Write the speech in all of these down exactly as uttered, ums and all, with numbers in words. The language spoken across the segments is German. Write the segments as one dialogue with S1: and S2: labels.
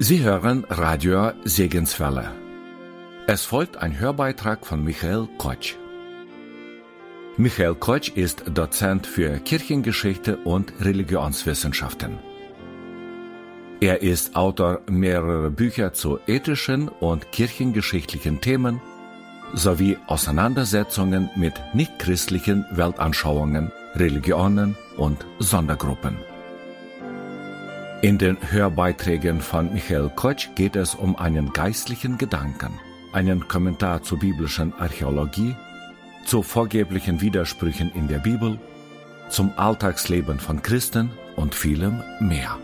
S1: Sie hören Radio Segenswelle. Es folgt ein Hörbeitrag von Michael Kotsch. Michael Kotsch ist Dozent für Kirchengeschichte und Religionswissenschaften. Er ist Autor mehrerer Bücher zu ethischen und kirchengeschichtlichen Themen sowie Auseinandersetzungen mit nichtchristlichen Weltanschauungen, Religionen und Sondergruppen. In den Hörbeiträgen von Michael Kotsch geht es um einen geistlichen Gedanken, einen Kommentar zur biblischen Archäologie, zu vorgeblichen Widersprüchen in der Bibel, zum Alltagsleben von Christen und vielem mehr.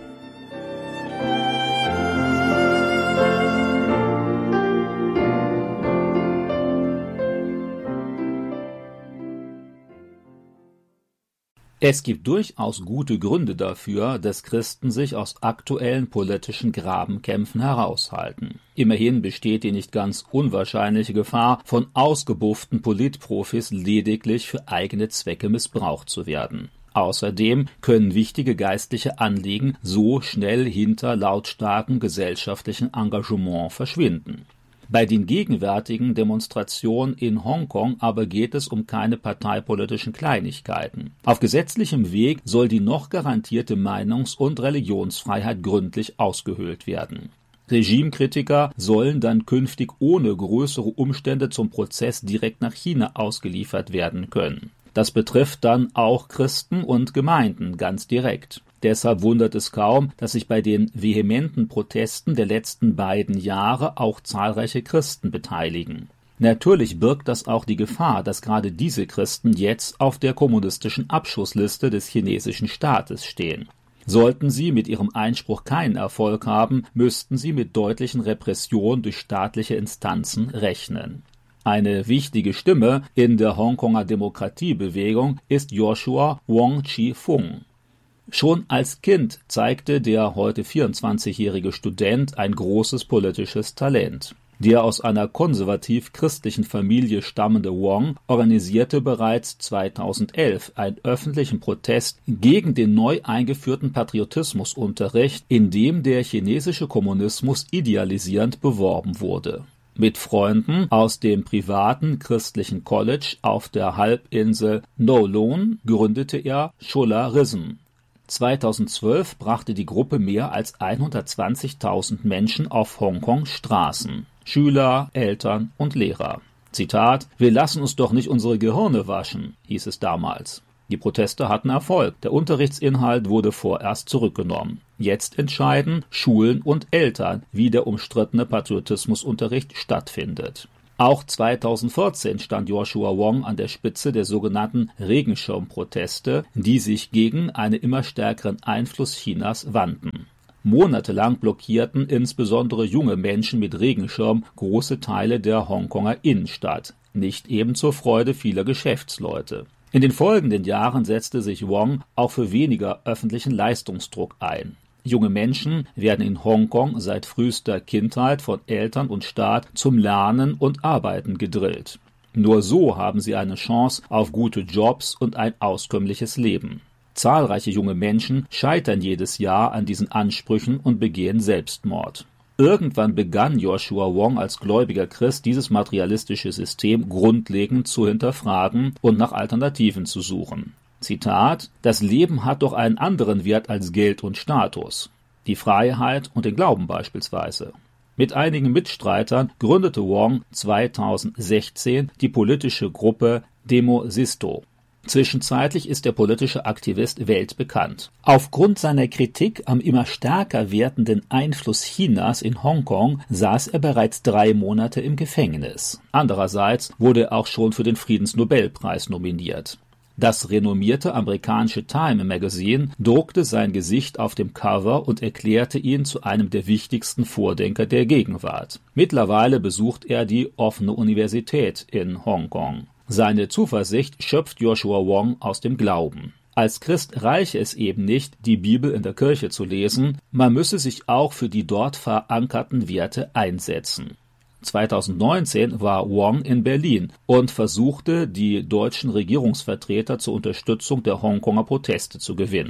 S2: Es gibt durchaus gute Gründe dafür, dass Christen sich aus aktuellen politischen Grabenkämpfen heraushalten. Immerhin besteht die nicht ganz unwahrscheinliche Gefahr, von ausgebufften Politprofis lediglich für eigene Zwecke missbraucht zu werden. Außerdem können wichtige geistliche Anliegen so schnell hinter lautstarkem gesellschaftlichen Engagement verschwinden. Bei den gegenwärtigen Demonstrationen in Hongkong aber geht es um keine parteipolitischen Kleinigkeiten. Auf gesetzlichem Weg soll die noch garantierte Meinungs- und Religionsfreiheit gründlich ausgehöhlt werden. Regimekritiker sollen dann künftig ohne größere Umstände zum Prozess direkt nach China ausgeliefert werden können. Das betrifft dann auch Christen und Gemeinden ganz direkt. Deshalb wundert es kaum, dass sich bei den vehementen Protesten der letzten beiden Jahre auch zahlreiche Christen beteiligen. Natürlich birgt das auch die Gefahr, dass gerade diese Christen jetzt auf der kommunistischen Abschussliste des chinesischen Staates stehen. Sollten sie mit ihrem Einspruch keinen Erfolg haben, müssten sie mit deutlichen Repressionen durch staatliche Instanzen rechnen. Eine wichtige Stimme in der Hongkonger Demokratiebewegung ist Joshua Wong Chi-fung. Schon als Kind zeigte der heute vierundzwanzigjährige Student ein großes politisches Talent. Der aus einer konservativ-christlichen Familie stammende Wong organisierte bereits zweitausendelf einen öffentlichen Protest gegen den neu eingeführten Patriotismusunterricht, in dem der chinesische Kommunismus idealisierend beworben wurde. Mit Freunden aus dem privaten christlichen College auf der Halbinsel Kowloon gründete er Cholarism. zweitausendzwölf brachte die Gruppe mehr als hundertzwanzigtausend Menschen auf Hongkongs Straßen. Schüler, Eltern und Lehrer. Zitat: „Wir lassen uns doch nicht unsere Gehirne waschen“, hieß es damals. Die Proteste hatten Erfolg. Der Unterrichtsinhalt wurde vorerst zurückgenommen. Jetzt entscheiden Schulen und Eltern, wie der umstrittene Patriotismusunterricht stattfindet. Auch zweitausendvierzehn stand Joshua Wong an der Spitze der sogenannten Regenschirmproteste, die sich gegen einen immer stärkeren Einfluss Chinas wandten. Monatelang blockierten insbesondere junge Menschen mit Regenschirm große Teile der Hongkonger Innenstadt, nicht eben zur Freude vieler Geschäftsleute. In den folgenden Jahren setzte sich Wong auch für weniger öffentlichen Leistungsdruck ein. Junge Menschen werden in Hongkong seit frühester Kindheit von Eltern und Staat zum Lernen und Arbeiten gedrillt. Nur so haben sie eine Chance auf gute Jobs und ein auskömmliches Leben. Zahlreiche junge Menschen scheitern jedes Jahr an diesen Ansprüchen und begehen Selbstmord. Irgendwann begann Joshua Wong als gläubiger Christ dieses materialistische System grundlegend zu hinterfragen und nach Alternativen zu suchen. Zitat: „Das Leben hat doch einen anderen Wert als Geld und Status. Die Freiheit und den Glauben beispielsweise.“ Mit einigen Mitstreitern gründete Wong zweitausendsechzehn die politische Gruppe Demosisto. Zwischenzeitlich ist der politische Aktivist weltbekannt. Aufgrund seiner Kritik am immer stärker werdenden Einfluss Chinas in Hongkong saß er bereits drei Monate im Gefängnis. Andererseits wurde er auch schon für den Friedensnobelpreis nominiert. Das renommierte amerikanische Time Magazine druckte sein Gesicht auf dem Cover und erklärte ihn zu einem der wichtigsten Vordenker der Gegenwart. Mittlerweile besucht er die offene Universität in Hongkong. Seine Zuversicht schöpft Joshua Wong aus dem Glauben. Als Christ reiche es eben nicht, die Bibel in der Kirche zu lesen, man müsse sich auch für die dort verankerten Werte einsetzen. zweitausendneunzehn war Wong in Berlin und versuchte, die deutschen Regierungsvertreter zur Unterstützung der Hongkonger Proteste zu gewinnen.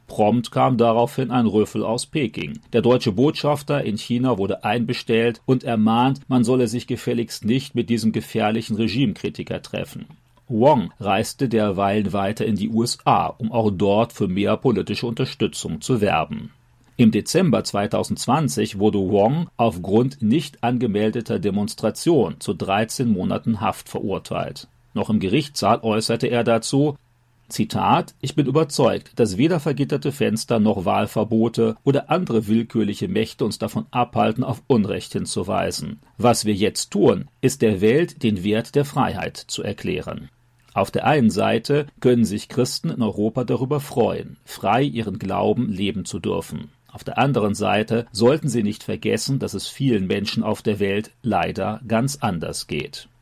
S2: Prompt kam daraufhin ein Rüffel aus Peking. Der deutsche Botschafter in China wurde einbestellt und ermahnt, man solle sich gefälligst nicht mit diesem gefährlichen Regimekritiker treffen. Wong reiste derweil weiter in die U S A, um auch dort für mehr politische Unterstützung zu werben. Im Dezember zweitausendzwanzig wurde Wong aufgrund nicht angemeldeter Demonstration zu dreizehn Monaten Haft verurteilt. Noch im Gerichtssaal äußerte er dazu, Zitat, ich bin überzeugt, dass weder vergitterte Fenster noch Wahlverbote oder andere willkürliche Mächte uns davon abhalten, auf Unrecht hinzuweisen. Was wir jetzt tun, ist der Welt den Wert der Freiheit zu erklären. Auf der einen Seite können sich Christen in Europa darüber freuen, frei ihren Glauben leben zu dürfen. Auf der anderen Seite sollten sie nicht vergessen, dass es vielen Menschen auf der Welt leider ganz anders geht.